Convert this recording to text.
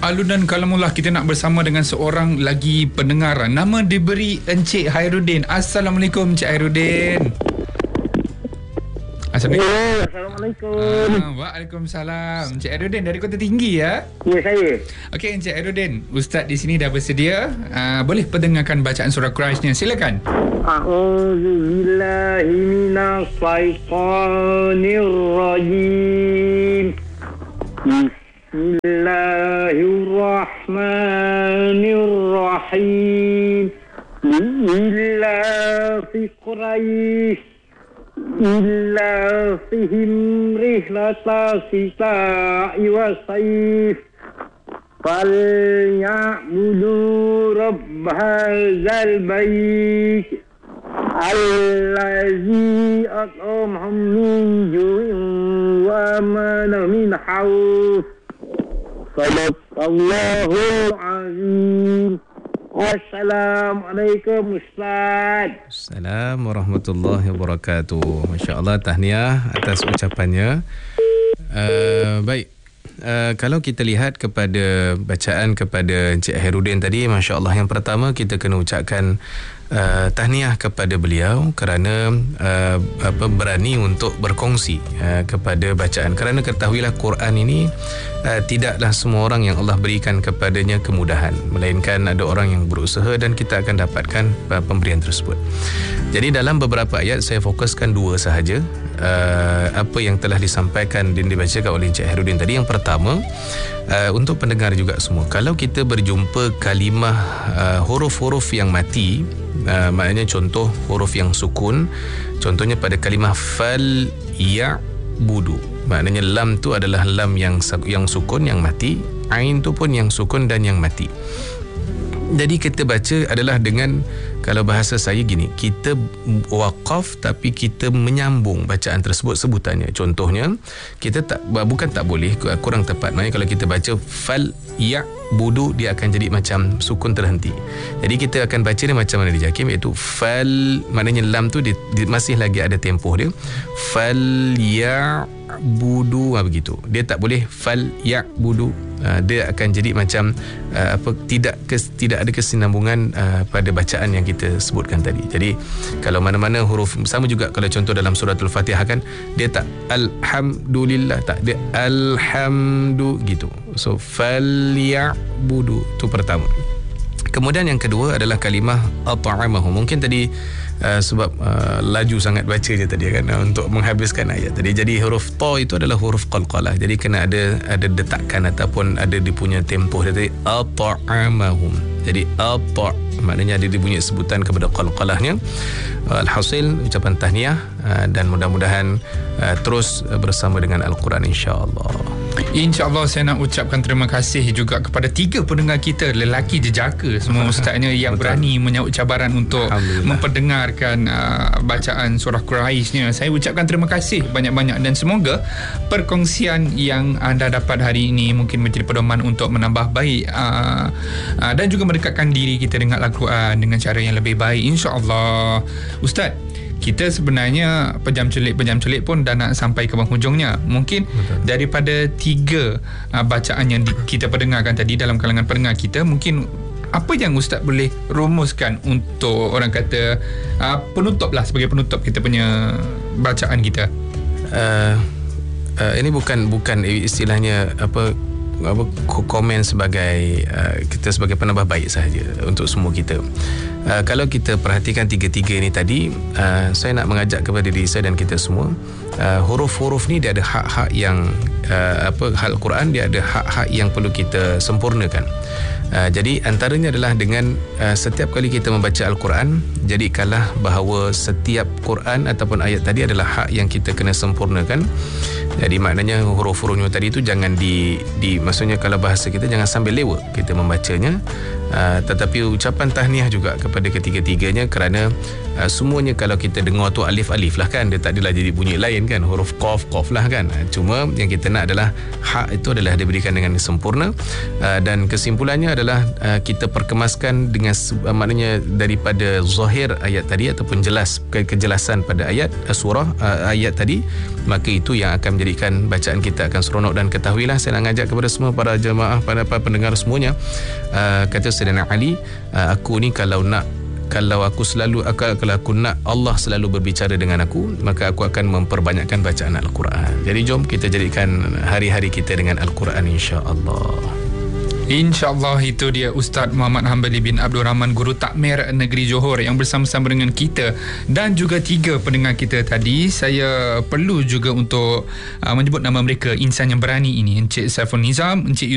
Alun dan Kalamullah, kita nak bersama dengan seorang lagi pendengar. Nama diberi Encik Hairudin. Assalamualaikum Encik Hairudin. Assalamualaikum. Waalaikumsalam. Encik Hairudin dari Kota Tinggi ya? Ya, saya. Okey Encik Hairudin, Ustaz di sini dah bersedia. Boleh pendengarkan bacaan surah Quraisy-nya. Silakan. A'udzubillahi minasyaitonirrajim. Bismillahirrahmanirrahim. Illa fi Quraisy illa fihim rihlata sita'i wa sayf falyabudu rabb hadzal bait allazi at'amahum min ju'in wa amanahum min khawf. Sadaqallahul azim. Assalamualaikum Ustaz. Assalamualaikum warahmatullahi wabarakatuh. Masya Allah, tahniah atas ucapannya. Baik, kalau kita lihat kepada bacaan kepada Encik Hairudin tadi, Masya Allah, yang pertama kita kena ucapkan tahniah kepada beliau kerana berani untuk berkongsi kepada bacaan. Kerana ketahuilah Quran ini tidaklah semua orang yang Allah berikan kepadanya kemudahan, melainkan ada orang yang berusaha dan kita akan dapatkan pemberian tersebut. Jadi dalam beberapa ayat saya fokuskan dua sahaja apa yang telah disampaikan dan dibacakan oleh Encik Hairudin tadi. Yang pertama, untuk pendengar juga semua, kalau kita berjumpa kalimah huruf-huruf yang mati, maknanya contoh huruf yang sukun, contohnya pada kalimah fal ya budu, maknanya lam tu adalah lam yang sukun, yang mati, ain tu pun yang sukun dan yang mati. Jadi kita baca adalah dengan, kalau bahasa saya gini, kita waqaf tapi kita menyambung bacaan tersebut sebutannya. Contohnya, kita bukan tak boleh, kurang tepat. Maknanya kalau kita baca fal ya budu, dia akan jadi macam sukun terhenti. Jadi kita akan baca dia macam mana di Jakim, iaitu fal, maknanya lam tu masih lagi ada tempoh dia. Fal ya budu, begitu. Dia tak boleh fal ya budu. Dia akan jadi macam tidak ada kesinambungan pada bacaan yang kita sebutkan tadi. Jadi kalau mana-mana huruf, sama juga kalau contoh dalam suratul Fatihah kan, dia tak alhamdulillah, tak, dia alhamdu gitu. So falyabudu tu pertama. Kemudian yang kedua adalah kalimah at'amahu. Mungkin tadi sebab laju sangat baca je tadi kan, untuk menghabiskan ayat tadi. Jadi huruf ta itu adalah huruf qalqalah. Jadi kena ada detakan ataupun ada dia punya tempoh dia tadi. At'amahum. Jadi maknanya ada dia punya sebutan kepada qalqalahnya. Alhasil ucapan tahniah dan mudah-mudahan terus bersama dengan Al-Quran, insya-Allah. InsyaAllah saya nak ucapkan terima kasih juga kepada 3 pendengar kita, lelaki jejaka semua ustaznya yang berani menyahut cabaran untuk memperdengarkan bacaan surah Quraisy-nya. Saya ucapkan terima kasih banyak-banyak dan semoga perkongsian yang anda dapat hari ini mungkin menjadi pedoman untuk menambah baik dan juga mendekatkan diri kita dengan Al-Quran dengan cara yang lebih baik, insya-Allah. Ustaz, kita sebenarnya pejam celik pun dah nak sampai ke penghujungnya. Mungkin daripada 3 bacaan yang kita perdengarkan tadi dalam kalangan pendengar kita, mungkin apa yang Ustaz boleh rumuskan untuk orang kata penutup lah, sebagai penutup kita punya bacaan kita? Ini bukan istilahnya komen sebagai kita sebagai penambah baik sahaja untuk semua kita. Kalau kita perhatikan 3 ini tadi, saya nak mengajak kepada diri saya dan kita semua, huruf-huruf ni dia ada hak-hak yang hal Quran dia ada hak-hak yang perlu kita sempurnakan. Jadi antaranya adalah dengan setiap kali kita membaca Al-Quran, jadikanlah bahawa setiap Quran ataupun ayat tadi adalah hak yang kita kena sempurnakan. Jadi maknanya huruf-hurufnya tadi tu jangan maksudnya kalau bahasa kita, jangan sambil lewa kita membacanya. Tetapi ucapan tahniah juga kepada ketiga-tiganya, kerana semuanya kalau kita dengar tu alif-alif lah kan, dia tak adalah jadi bunyi lain kan, huruf qaf lah kan. Cuma yang kita nak adalah hak itu adalah diberikan dengan sempurna, dan kesimpulannya adalah kita perkemaskan dengan maknanya daripada zahir ayat tadi ataupun jelas kejelasan pada ayat surah ayat tadi, maka itu yang akan menjadikan bacaan kita akan seronok. Dan ketahuilah, saya nak ngajak kepada semua para jemaah, para pendengar semuanya, kata Sayyidina Ali, aku ni kalau aku nak Allah selalu berbicara dengan aku, maka aku akan memperbanyakkan bacaan Al-Quran. Jadi jom kita jadikan hari-hari kita dengan Al-Quran, insya-Allah. InsyaAllah. Itu dia Ustaz Muhammad Hambali bin Abdul Rahman, Guru Takmir Negeri Johor, yang bersama-sama dengan kita dan juga 3 pendengar kita tadi. Saya perlu juga untuk menyebut nama mereka, insan yang berani ini, Encik Saiful Nizam, Encik